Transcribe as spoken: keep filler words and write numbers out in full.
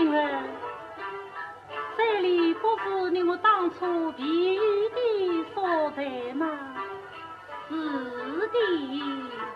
女儿，这里不是你我当初避雨的所在吗？是的。